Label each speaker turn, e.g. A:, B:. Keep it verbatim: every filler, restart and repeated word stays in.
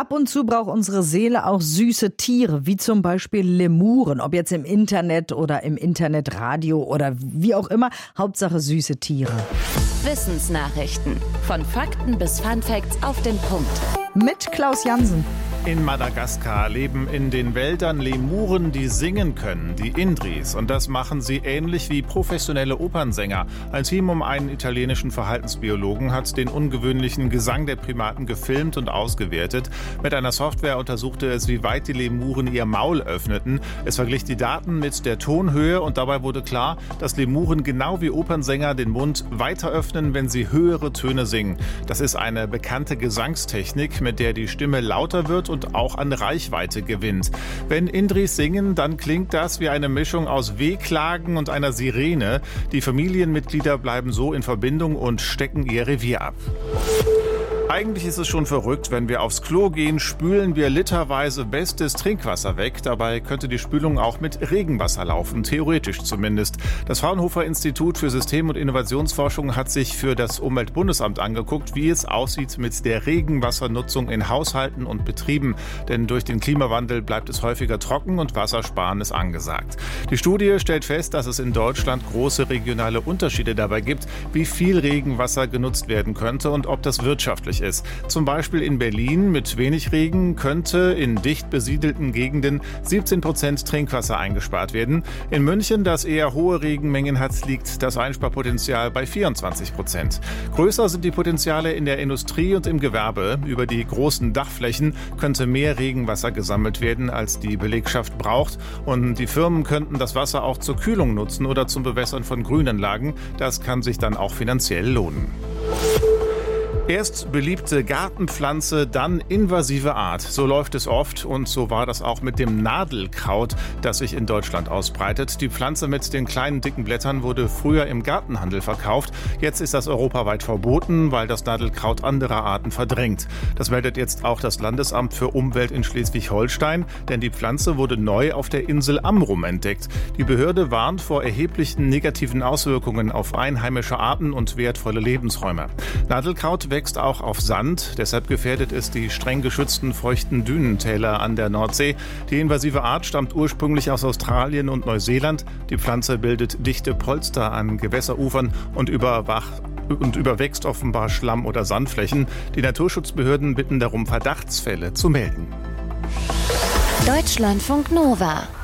A: Ab und zu braucht unsere Seele auch süße Tiere, wie zum Beispiel Lemuren. Ob jetzt im Internet oder im Internetradio oder wie auch immer. Hauptsache süße Tiere.
B: Wissensnachrichten. Von Fakten bis Funfacts auf den Punkt.
A: Mit Klaus Jansen.
C: In Madagaskar leben in den Wäldern Lemuren, die singen können, die Indris. Und das machen sie ähnlich wie professionelle Opernsänger. Ein Team um einen italienischen Verhaltensbiologen hat den ungewöhnlichen Gesang der Primaten gefilmt und ausgewertet. Mit einer Software untersuchte es, wie weit die Lemuren ihr Maul öffneten. Es verglich die Daten mit der Tonhöhe und dabei wurde klar, dass Lemuren genau wie Opernsänger den Mund weiter öffnen, wenn sie höhere Töne singen. Das ist eine bekannte Gesangstechnik, mit der die Stimme lauter wird und auch an Reichweite gewinnt. Wenn Indris singen, dann klingt das wie eine Mischung aus Wehklagen und einer Sirene. Die Familienmitglieder bleiben so in Verbindung und stecken ihr Revier ab. Eigentlich ist es schon verrückt, wenn wir aufs Klo gehen, spülen wir literweise bestes Trinkwasser weg. Dabei könnte die Spülung auch mit Regenwasser laufen, theoretisch zumindest. Das Fraunhofer Institut für System- und Innovationsforschung hat sich für das Umweltbundesamt angeguckt, wie es aussieht mit der Regenwassernutzung in Haushalten und Betrieben. Denn durch den Klimawandel bleibt es häufiger trocken und Wassersparen ist angesagt. Die Studie stellt fest, dass es in Deutschland große regionale Unterschiede dabei gibt, wie viel Regenwasser genutzt werden könnte und ob das wirtschaftlich ist. Zum Beispiel in Berlin mit wenig Regen könnte in dicht besiedelten Gegenden siebzehn Prozent Trinkwasser eingespart werden. In München, das eher hohe Regenmengen hat, liegt das Einsparpotenzial bei vierundzwanzig Prozent. Größer sind die Potenziale in der Industrie und im Gewerbe. Über die großen Dachflächen könnte mehr Regenwasser gesammelt werden, als die Belegschaft braucht. Und die Firmen könnten das Wasser auch zur Kühlung nutzen oder zum Bewässern von Grünanlagen. Das kann sich dann auch finanziell lohnen. Erst beliebte Gartenpflanze, dann invasive Art. So läuft es oft und so war das auch mit dem Nadelkraut, das sich in Deutschland ausbreitet. Die Pflanze mit den kleinen dicken Blättern wurde früher im Gartenhandel verkauft. Jetzt ist das europaweit verboten, weil das Nadelkraut andere Arten verdrängt. Das meldet jetzt auch das Landesamt für Umwelt in Schleswig-Holstein, denn die Pflanze wurde neu auf der Insel Amrum entdeckt. Die Behörde warnt vor erheblichen negativen Auswirkungen auf einheimische Arten und wertvolle Lebensräume. Nadelkraut wächst auch auf Sand, deshalb gefährdet es die streng geschützten feuchten Dünentäler an der Nordsee. Die invasive Art stammt ursprünglich aus Australien und Neuseeland. Die Pflanze bildet dichte Polster an Gewässerufern und überwacht und überwächst offenbar Schlamm- oder Sandflächen. Die Naturschutzbehörden bitten darum, Verdachtsfälle zu melden.
B: Deutschlandfunk Nova